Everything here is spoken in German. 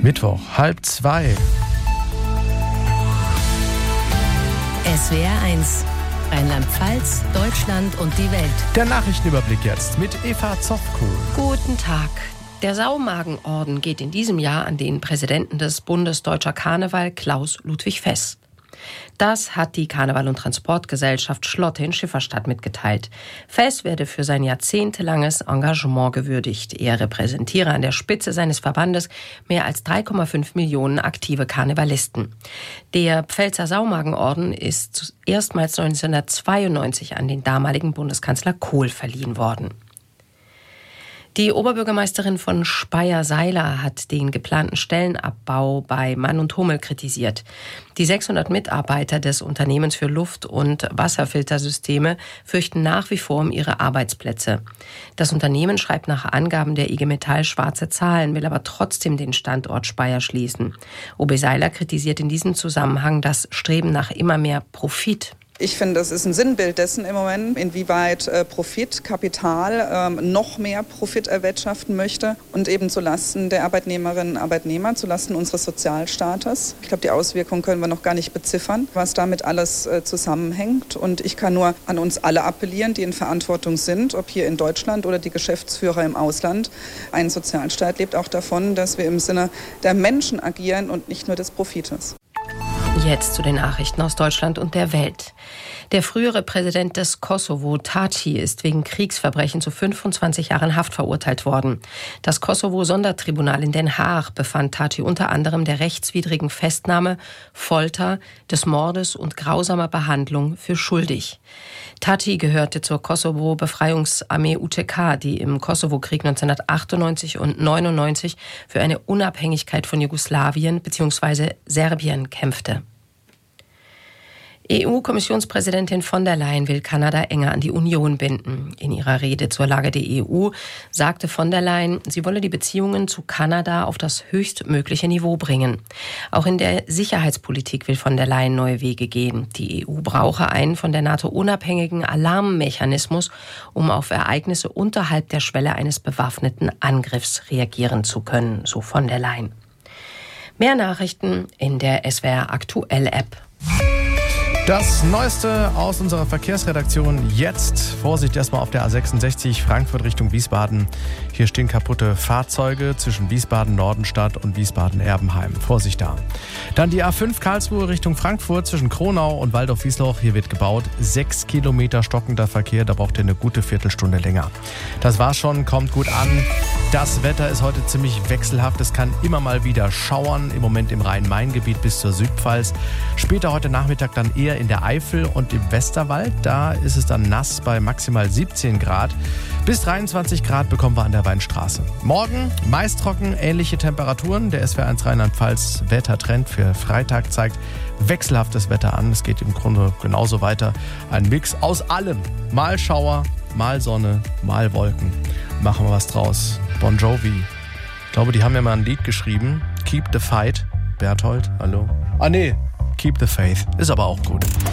Mittwoch, 1:30. SWR 1, Rheinland-Pfalz, Deutschland und die Welt. Der Nachrichtenüberblick jetzt mit Eva Zofko. Guten Tag. Der Saumagenorden geht in diesem Jahr an den Präsidenten des Bundes Deutscher Karneval, Klaus Ludwig Fest. Das hat die Karneval- und Transportgesellschaft Schlotte in Schifferstadt mitgeteilt. Fest werde für sein jahrzehntelanges Engagement gewürdigt. Er repräsentiere an der Spitze seines Verbandes mehr als 3,5 Millionen aktive Karnevalisten. Der Pfälzer Saumagenorden ist erstmals 1992 an den damaligen Bundeskanzler Kohl verliehen worden. Die Oberbürgermeisterin von Speyer-Seiler hat den geplanten Stellenabbau bei Mann und Hummel kritisiert. Die 600 Mitarbeiter des Unternehmens für Luft- und Wasserfiltersysteme fürchten nach wie vor um ihre Arbeitsplätze. Das Unternehmen schreibt nach Angaben der IG Metall schwarze Zahlen, will aber trotzdem den Standort Speyer schließen. OB Seiler kritisiert in diesem Zusammenhang das Streben nach immer mehr Profit. Ich finde, das ist ein Sinnbild dessen im Moment, inwieweit Profit, Kapital noch mehr Profit erwirtschaften möchte und eben zulasten der Arbeitnehmerinnen und Arbeitnehmer, zulasten unseres Sozialstaates. Ich glaube, die Auswirkungen können wir noch gar nicht beziffern, was damit alles zusammenhängt. Und ich kann nur an uns alle appellieren, die in Verantwortung sind, ob hier in Deutschland oder die Geschäftsführer im Ausland. Ein Sozialstaat lebt auch davon, dass wir im Sinne der Menschen agieren und nicht nur des Profites. Jetzt zu den Nachrichten aus Deutschland und der Welt. Der frühere Präsident des Kosovo, Thaci, ist wegen Kriegsverbrechen zu 25 Jahren Haft verurteilt worden. Das Kosovo-Sondertribunal in Den Haag befand Thaci unter anderem der rechtswidrigen Festnahme, Folter, des Mordes und grausamer Behandlung für schuldig. Thaci gehörte zur Kosovo-Befreiungsarmee UTK, die im Kosovo-Krieg 1998 und 1999 für eine Unabhängigkeit von Jugoslawien bzw. Serbien kämpfte. EU-Kommissionspräsidentin von der Leyen will Kanada enger an die Union binden. In ihrer Rede zur Lage der EU sagte von der Leyen, sie wolle die Beziehungen zu Kanada auf das höchstmögliche Niveau bringen. Auch in der Sicherheitspolitik will von der Leyen neue Wege gehen. Die EU brauche einen von der NATO unabhängigen Alarmmechanismus, um auf Ereignisse unterhalb der Schwelle eines bewaffneten Angriffs reagieren zu können, so von der Leyen. Mehr Nachrichten in der SWR Aktuell App. Das Neueste aus unserer Verkehrsredaktion jetzt. Vorsicht erstmal auf der A66 Frankfurt Richtung Wiesbaden. Hier stehen kaputte Fahrzeuge zwischen Wiesbaden-Nordenstadt und Wiesbaden-Erbenheim. Vorsicht da. Dann die A5 Karlsruhe Richtung Frankfurt zwischen Kronau und Waldorf-Wiesloch. Hier wird gebaut. 6 Kilometer stockender Verkehr. Da braucht ihr eine gute Viertelstunde länger. Das war's schon. Kommt gut an. Das Wetter ist heute ziemlich wechselhaft. Es kann immer mal wieder schauern. Im Moment im Rhein-Main-Gebiet bis zur Südpfalz. Später heute Nachmittag dann eher in der Eifel und im Westerwald. Da ist es dann nass bei maximal 17 Grad. Bis 23 Grad bekommen wir an der Weinstraße. Morgen meist trocken, ähnliche Temperaturen. Der SWR 1 Rheinland-Pfalz Wettertrend für Freitag zeigt wechselhaftes Wetter an. Es geht im Grunde genauso weiter. Ein Mix aus allem. Mal Schauer, mal Sonne, mal Wolken. Machen wir was draus. Bon Jovi. Ich glaube, die haben ja mal ein Lied geschrieben. Keep the Fight. Berthold, hallo. Ah nee, Keep the Faith. Ist aber auch gut.